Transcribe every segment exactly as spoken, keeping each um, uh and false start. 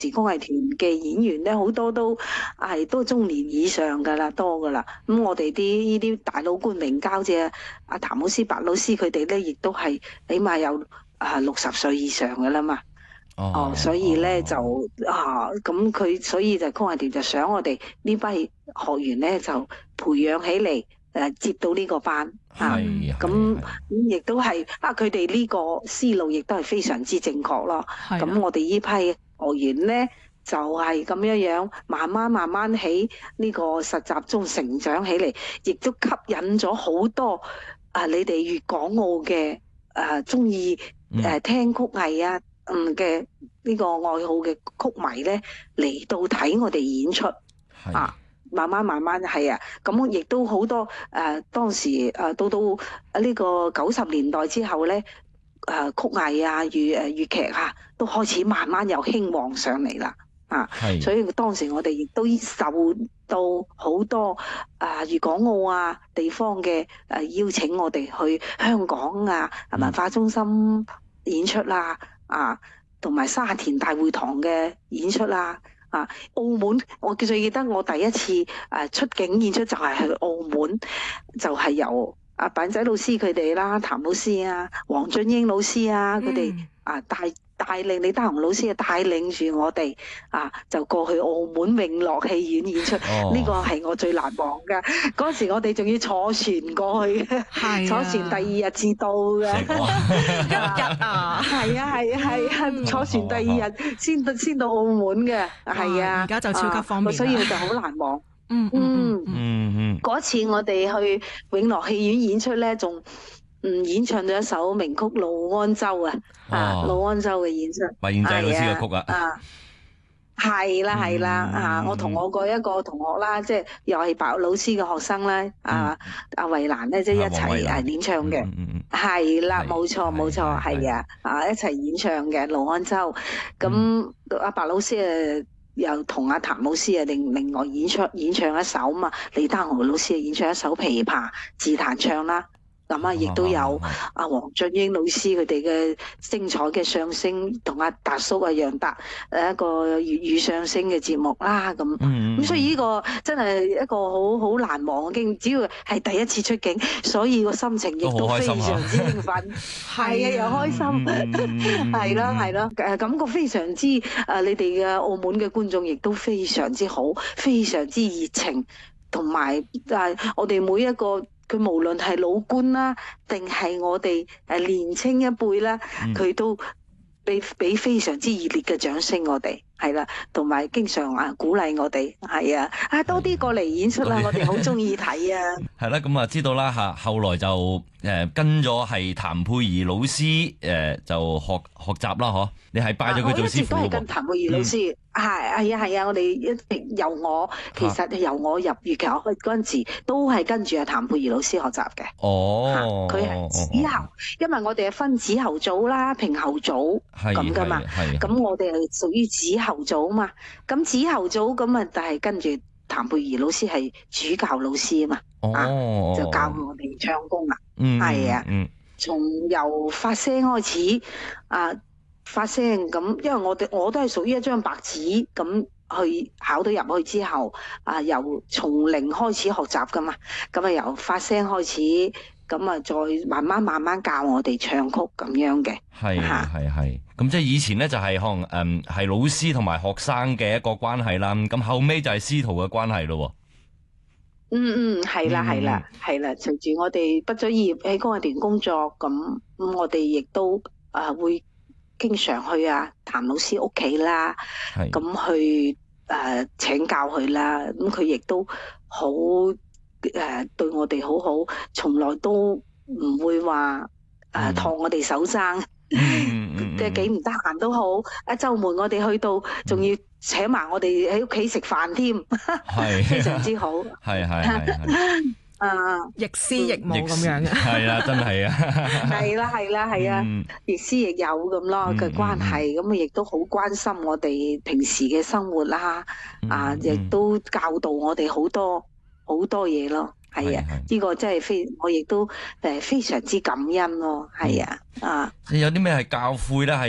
時工藝團嘅演員咧，好多都係都中年以上噶啦，多噶啦。咁我哋啲呢啲大佬官名交姐阿譚老師、白老師佢哋咧，亦都係起碼有啊六十歲以上噶啦嘛。哦，所以咧就啊，咁佢所以就工藝團就想我哋呢批學員咧就培養起嚟，誒接到呢個班啊，咁亦都係啊，佢哋呢個思路亦都係非常之正確咯。咁我哋呢批學員咧就係咁樣樣，慢慢慢慢喺呢個實習中成長起嚟，亦都吸引咗好多啊你哋粵港澳嘅誒中意誒聽曲藝啊。嗯嘅呢個愛好嘅曲迷咧嚟到睇我哋演出啊，慢慢慢慢係啊，咁亦都好多誒、呃、當時誒、呃、到到呢個九十年代之後咧，誒、呃、曲藝啊粵誒粵劇啊都開始慢慢又興旺上嚟啦啊，所以當時我哋亦都受到好多啊粵港澳啊地方嘅誒邀請我哋去香港啊文化中心演出啦。啊，同埋沙田大會堂嘅演出啦，啊，澳門我最記得我第一次誒出境演出就係去澳門，就係、是、由阿板仔老師佢哋啦、譚老師啊、黃俊英老師啊佢哋啊帶帶領李德雄老師啊帶領住我哋啊，就過去澳門永樂戲院演出，呢、哦、個係我最難忘嘅。嗰時我哋仲要坐船過去，啊、坐船第二日至到嘅，一日啊，係啊係啊係啊，坐船第二日先到先到澳門嘅，係啊， 而家就超級方便， 所以就好難忘。 嗯嗯嗯嗯，嗰次我哋去永樂戲院演出咧，仲嗯演唱咗一首名曲《怒安州》啊，啊怒安州嘅演出， 麥燕仔老師嘅曲啊， 啊係啦係啦啊，我同我個一個同學啦，即係又係白老師嘅學生咧，啊阿衛蘭咧，即係一齊誒演唱嘅，係啦冇錯冇錯係啊，啊一齊演唱嘅《怒安州》，咁阿白老師誒。又同阿譚老師啊，另另外演出演唱一首嘛，李德豪老師啊演唱一首《琵琶自彈唱》啦。咁啊，亦都有阿黃俊英老師佢哋嘅精彩嘅相聲，同阿達叔啊楊達誒一個粵語相聲嘅節目啦。咁咁、嗯、所以呢個真係一個好好難忘嘅經驗，只要係第一次出境，所以個心情亦都非常之興奮，係啊又開心，係啦係啦誒感覺非常之誒，你哋嘅澳門嘅觀眾亦都非常之好，非常之熱情，同埋誒我哋每一個。佢無論係老官啦，定係我哋誒年青一輩啦，佢、嗯、都俾俾非常之熱烈嘅掌聲我哋，係啦，同埋經常啊鼓勵我哋，係啊，啊多啲過嚟演出啦，我哋好中意睇啊。 係啦，咁啊知道啦嚇，後來就誒、呃、跟咗係譚佩儀老師誒、呃、就學學習啦，嗬？你係拜咗佢做師傅喎？ 我一直都係跟譚佩儀老師。嗯係係啊係啊！我哋一直由我其實由我入粵劇學嗰陣時，都係跟住阿譚佩儀老師學習嘅。 哦， 佢係子喉，因為我哋係分子喉組啦、平喉組咁噶嘛。咁我哋係屬於子喉組嘛。咁子喉組咁啊，就係跟住譚佩儀老師係主教老師啊嘛。哦，就教我哋唱功啦。嗯，係啊。嗯，從由發聲開始啊。發聲咁，因為我哋我都係屬於一張白紙咁去考到入去之後，啊由從零開始學習噶嘛，咁啊由發聲開始，咁啊再慢慢慢慢教我哋唱曲咁樣嘅。 係係係，咁即係以前咧就係可能誒係老師同埋學生嘅一個關係啦，咁後尾就係師徒嘅關係咯。 嗯嗯，係啦係啦係啦，隨住我哋畢咗業喺工藝團工作，咁咁我哋亦都啊會。經常去啊譚老師屋企啦，咁去誒、呃、請教佢啦，咁佢亦都好誒、呃、對我哋好好，從來都唔會話誒托我哋手踭，即係幾唔得閒都好，一週末我哋去到仲要請埋我哋喺屋企食飯添，非常之好， 係係係。 啊， 亦師亦母咁樣嘅， 係啦，真係啊， 係啦，係啦，係啊，亦師亦友咁咯嘅關係，咁啊亦都好關心我哋平時嘅生活啦，啊，亦都教導我哋好多好多嘢咯，係啊，呢個真係非我亦都誒非常之感恩咯，係啊，啊， 有啲咩係教誨咧？係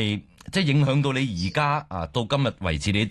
即係影響到你而家啊到今日為止，你